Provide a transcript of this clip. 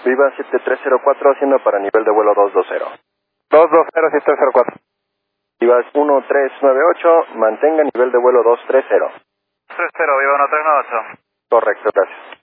Viva 7304, haciendo para nivel de vuelo 220. 220, 7304. Viva 1398, mantenga nivel de vuelo 230. 30, Viva 1398. Correcto, gracias.